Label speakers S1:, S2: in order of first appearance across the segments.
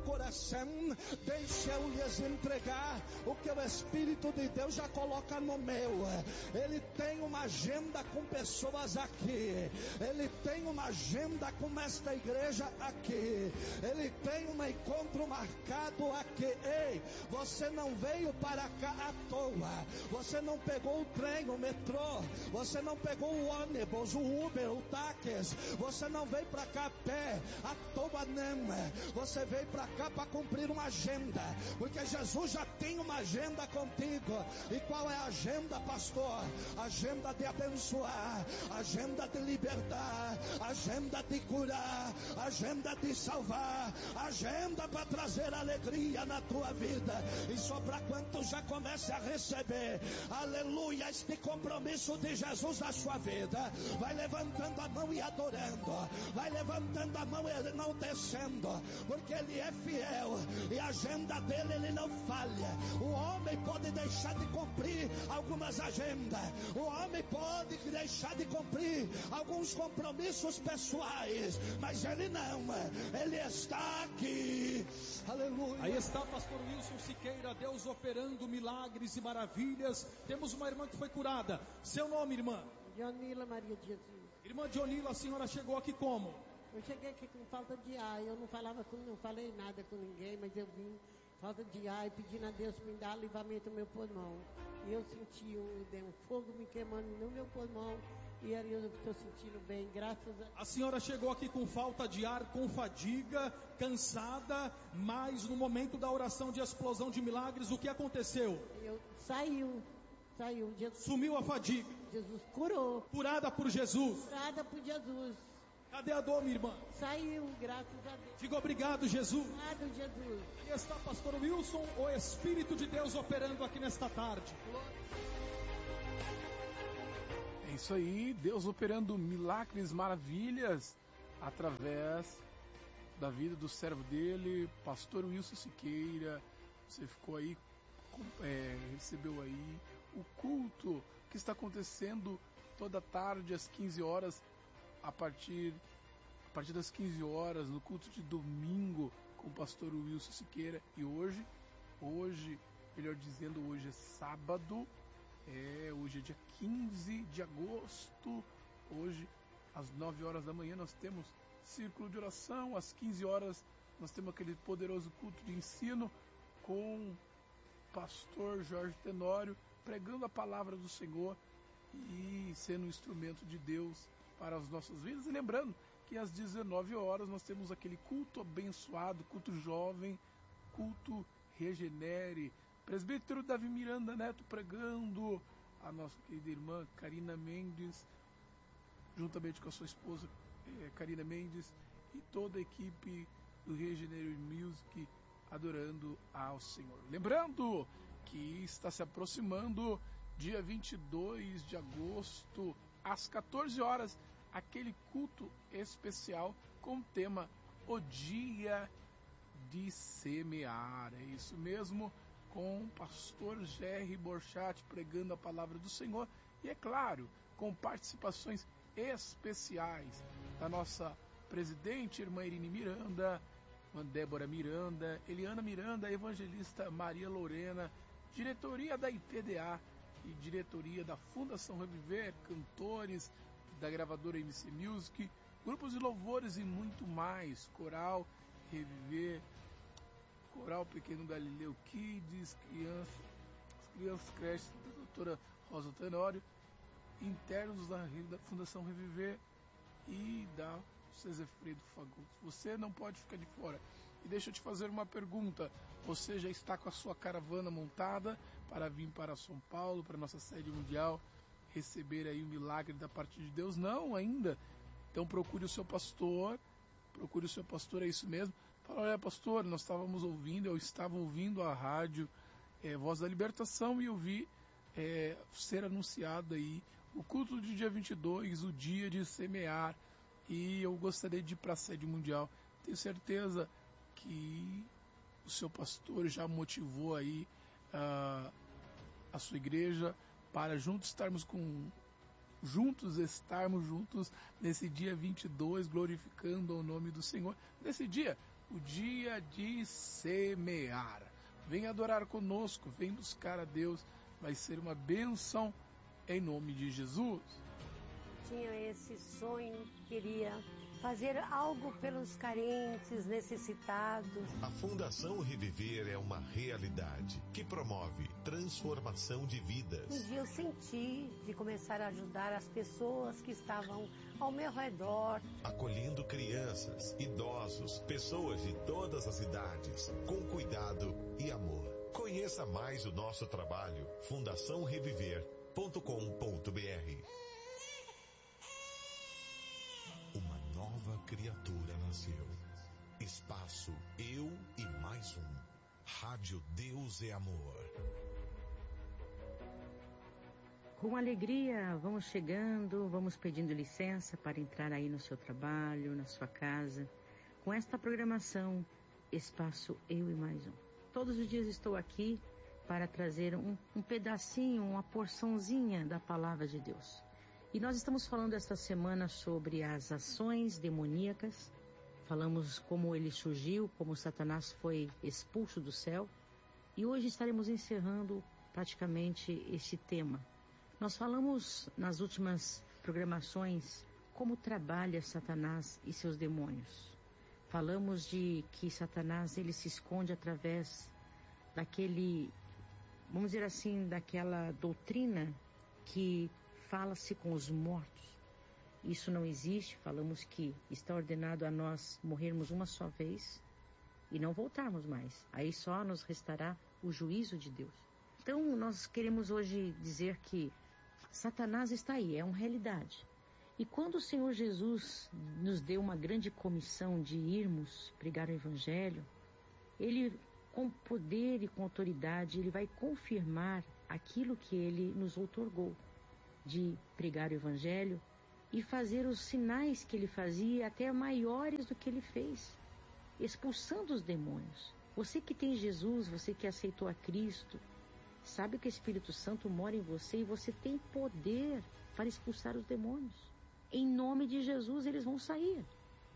S1: coração, deixe eu lhes entregar o que o Espírito de Deus já coloca no meu. Ele tem uma agenda com pessoas aqui, ele tem uma agenda com esta igreja aqui, ele tem um encontro marcado aqui. Ei, você não veio para cá à toa, você não pegou o trem, o metrô, você não pegou o ônibus, o Uber, o táxi, você não veio para cá a pé, à toa não, você veio para cá para cumprir uma agenda, porque Jesus já tem uma agenda contigo. E qual é a agenda, pastor? Agenda de abençoar, agenda de libertar, agenda de curar, agenda de salvar, agenda para trazer alegria na tua vida. E só para quantos já comece a receber, aleluia, este compromisso de Jesus na sua vida, vai levantando a mão e adorando, vai levantando a mão e enaltecendo, porque Ele é fiel e a agenda dele Ele não falha. O homem pode deixar de cumprir algumas agendas, o homem pode deixar de cumprir alguns compromissos pessoais, mas Ele não, Ele está aqui, aleluia.
S2: Aí está pastor Wilson Siqueira, Deus operando milagres e maravilhas. Temos uma irmã que foi curada. Seu nome, irmã?
S3: Dionila Maria de Jesus.
S2: Irmã Dionila, a senhora chegou aqui como?
S3: Eu cheguei aqui com falta de ar, eu não falei nada com ninguém, mas eu vim, falta de ar, e pedindo a Deus me dar livramento no meu pulmão. E eu senti um fogo me queimando no meu pulmão, e aí eu estou sentindo bem, graças a...
S2: A senhora chegou aqui com falta de ar, com fadiga, cansada, mas no momento da oração de explosão de milagres, o que aconteceu?
S3: Saiu, Jesus,
S2: sumiu a fadiga.
S3: Jesus curou.
S2: Curada por Jesus.
S3: Curada por Jesus.
S2: Cadê a dor, minha irmã?
S3: Saiu, graças a Deus.
S2: Diga obrigado, Jesus.
S3: Obrigado, Jesus.
S2: Aí está pastor Wilson, o Espírito de Deus operando aqui nesta tarde.
S4: É isso aí, Deus operando milagres, maravilhas, através da vida do servo dele, pastor Wilson Siqueira. Você ficou aí, recebeu aí o culto que está acontecendo toda tarde às 15 horas, a partir das 15 horas, no culto de domingo, com o pastor Wilson Siqueira. E hoje, melhor dizendo, hoje é sábado, hoje é dia 15 de agosto, hoje às 9 horas da manhã nós temos círculo de oração, às 15 horas nós temos aquele poderoso culto de ensino com o pastor Jorge Tenório, pregando a palavra do Senhor e sendo um instrumento de Deus para as nossas vidas. E lembrando que às 19 horas nós temos aquele culto abençoado, culto jovem, culto regenere, presbítero Davi Miranda Neto pregando, a nossa querida irmã Karina Mendes, juntamente com a sua esposa Karina Mendes, e toda a equipe do Regenere Music adorando ao Senhor. Lembrando que está se aproximando dia 22 de agosto, às 14 horas, aquele culto especial com o tema O Dia de Semear. É isso mesmo, com o pastor Jerry Borchat pregando a palavra do Senhor, e é claro, com participações especiais da nossa presidente, irmã Irine Miranda, irmã Débora Miranda, Eliana Miranda, evangelista Maria Lorena, diretoria da IPDA e diretoria da Fundação Reviver, cantores da gravadora MC Music, grupos de louvores e muito mais, coral Reviver, coral Pequeno Galileu Kids, crianças creches da doutora Rosa Tenório, internos da Fundação Reviver e da César Fredo Fagundes. Você não pode ficar de fora. E deixa eu te fazer uma pergunta: você já está com a sua caravana montada para vir para São Paulo, para a nossa sede mundial, receber aí o milagre da parte de Deus? Não, ainda. Então procure o seu pastor, é isso mesmo. Fala: olha, pastor, eu estava ouvindo a rádio Voz da Libertação e eu vi ser anunciado aí o culto de dia 22, o dia de semear, e eu gostaria de ir para a sede mundial. Tenho certeza que o seu pastor já motivou aí a sua igreja para estarmos juntos nesse dia 22, glorificando o nome do Senhor. Nesse dia, o dia de semear. Vem adorar conosco, vem buscar a Deus, vai ser uma bênção em nome de Jesus.
S5: Tinha esse sonho, queria fazer algo pelos carentes, necessitados.
S6: A Fundação Reviver é uma realidade que promove transformação de vidas.
S5: Um dia eu senti de começar a ajudar as pessoas que estavam ao meu redor.
S6: Acolhendo crianças, idosos, pessoas de todas as idades, com cuidado e amor. Conheça mais o nosso trabalho, fundaçãoreviver.com.br. Uma nova criatura nasceu. Espaço Eu e Mais Um. Rádio Deus é Amor.
S7: Com alegria, vamos chegando, vamos pedindo licença para entrar aí no seu trabalho, na sua casa, com esta programação Espaço Eu e Mais Um. Todos os dias estou aqui para trazer um pedacinho, uma porçãozinha da palavra de Deus. E nós estamos falando esta semana sobre as ações demoníacas. Falamos como ele surgiu, como Satanás foi expulso do céu. E hoje estaremos encerrando praticamente este tema. Nós falamos nas últimas programações como trabalha Satanás e seus demônios. Falamos de que Satanás ele se esconde através daquele, vamos dizer assim, daquela doutrina que fala-se com os mortos. Isso não existe. Falamos que está ordenado a nós morrermos uma só vez e não voltarmos mais. Aí só nos restará o juízo de Deus. Então nós queremos hoje dizer que Satanás está aí, é uma realidade. E quando o Senhor Jesus nos deu uma grande comissão de irmos pregar o Evangelho, Ele, com poder e com autoridade, Ele vai confirmar aquilo que Ele nos outorgou, de pregar o Evangelho e fazer os sinais que Ele fazia, até maiores do que Ele fez, expulsando os demônios. Você que tem Jesus, você que aceitou a Cristo, sabe que o Espírito Santo mora em você e você tem poder para expulsar os demônios. Em nome de Jesus eles vão sair.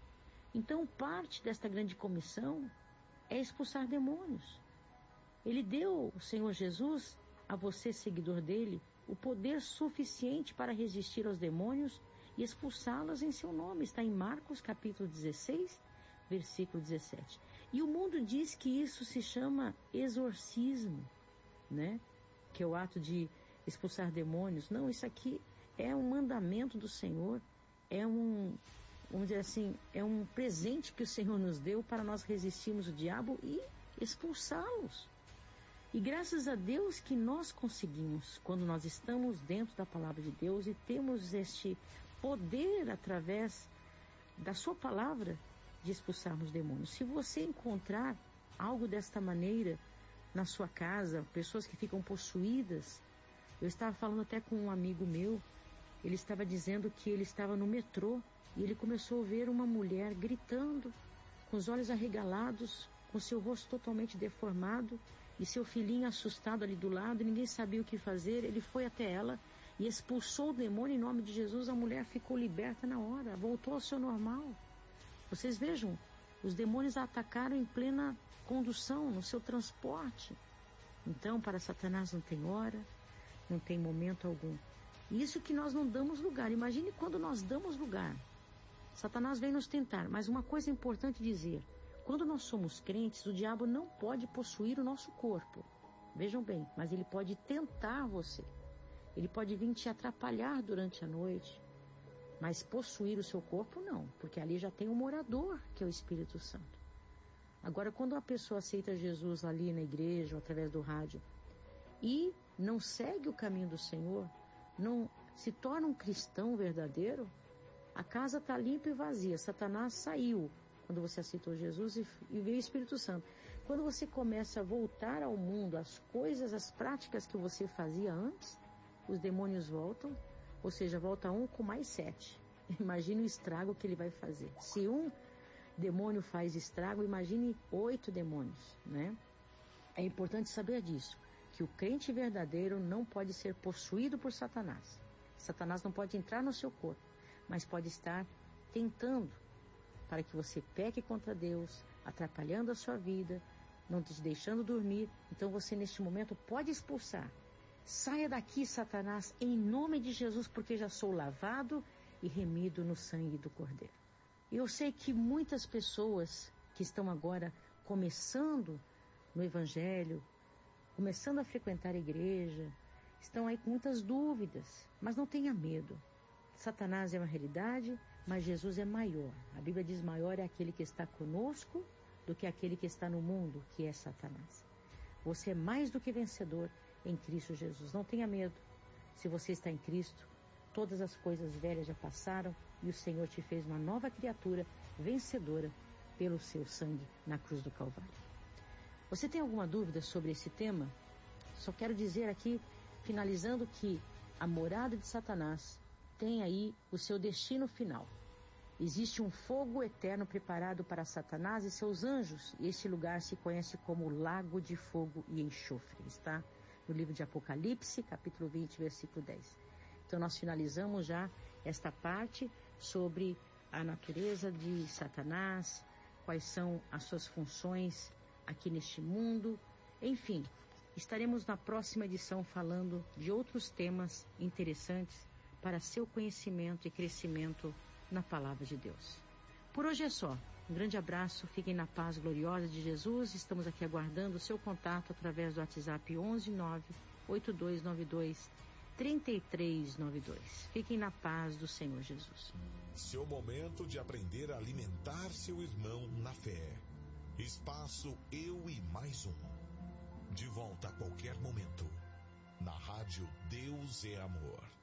S7: Então parte desta grande comissão é expulsar demônios. Ele deu, o Senhor Jesus, a você, seguidor dele, o poder suficiente para resistir aos demônios e expulsá-los em seu nome. Está em Marcos capítulo 16, versículo 17. E o mundo diz que isso se chama exorcismo, né? Que é o ato de expulsar demônios. Não, isso aqui é um mandamento do Senhor, vamos dizer assim, é um presente que o Senhor nos deu para nós resistirmos o diabo e expulsá-los. E graças a Deus que nós conseguimos, quando nós estamos dentro da palavra de Deus e temos este poder através da sua palavra de expulsarmos demônios. Se você encontrar algo desta maneira na sua casa, pessoas que ficam possuídas, eu estava falando até com um amigo meu, ele estava dizendo que ele estava no metrô e ele começou a ver uma mulher gritando, com os olhos arregalados, com seu rosto totalmente deformado e seu filhinho assustado ali do lado, ninguém sabia o que fazer. Ele foi até ela e expulsou o demônio em nome de Jesus. A mulher ficou liberta na hora, voltou ao seu normal. Vocês vejam, os demônios a atacaram em plena condução, no seu transporte. Então, para Satanás não tem hora, não tem momento algum. Isso que nós não damos lugar. Imagine quando nós damos lugar. Satanás vem nos tentar. Mas uma coisa importante dizer: quando nós somos crentes, o diabo não pode possuir o nosso corpo. Vejam bem, mas ele pode tentar você. Ele pode vir te atrapalhar durante a noite. Mas possuir o seu corpo, não. Porque ali já tem um morador, que é o Espírito Santo. Agora, quando a pessoa aceita Jesus ali na igreja, ou através do rádio, e não segue o caminho do Senhor, não se torna um cristão verdadeiro, a casa está limpa e vazia. Satanás saiu quando você aceitou Jesus e veio o Espírito Santo. Quando você começa a voltar ao mundo, as coisas, as práticas que você fazia antes, os demônios voltam, ou seja, volta um com mais 7. Imagine o estrago que ele vai fazer. Se um demônio faz estrago, imagine 8 demônios, né? É importante saber disso, que o crente verdadeiro não pode ser possuído por Satanás. Satanás não pode entrar no seu corpo, mas pode estar tentando para que você peque contra Deus, atrapalhando a sua vida, não te deixando dormir, então você neste momento pode expulsar. Saia daqui, Satanás, em nome de Jesus, porque já sou lavado e remido no sangue do Cordeiro. Eu sei que muitas pessoas que estão agora começando no Evangelho, começando a frequentar a igreja, estão aí com muitas dúvidas, mas não tenha medo. Satanás é uma realidade, mas Jesus é maior. A Bíblia diz: maior é aquele que está conosco do que aquele que está no mundo, que é Satanás. Você é mais do que vencedor em Cristo Jesus. Não tenha medo. Se você está em Cristo, todas as coisas velhas já passaram e o Senhor te fez uma nova criatura vencedora pelo seu sangue na cruz do Calvário. Você tem alguma dúvida sobre esse tema? Só quero dizer aqui, finalizando, que a morada de Satanás tem aí o seu destino final. Existe um fogo eterno preparado para Satanás e seus anjos, e este lugar se conhece como Lago de Fogo e Enxofre. Está no livro de Apocalipse, capítulo 20, versículo 10. Então nós finalizamos já esta parte sobre a natureza de Satanás, quais são as suas funções aqui neste mundo. Enfim, estaremos na próxima edição falando de outros temas interessantes para seu conhecimento e crescimento na Palavra de Deus. Por hoje é só. Um grande abraço, fiquem na paz gloriosa de Jesus. Estamos aqui aguardando o seu contato através do WhatsApp 11982923392. Fiquem na paz do Senhor Jesus.
S6: Seu momento de aprender a alimentar seu irmão na fé. Espaço Eu e Mais Um. De volta a qualquer momento. Na rádio Deus é Amor.